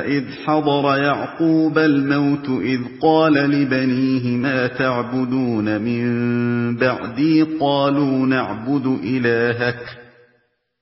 إذ حضر يعقوب الموت إذ قال لبنيه ما تعبدون من بعدي قالوا نعبد إلهك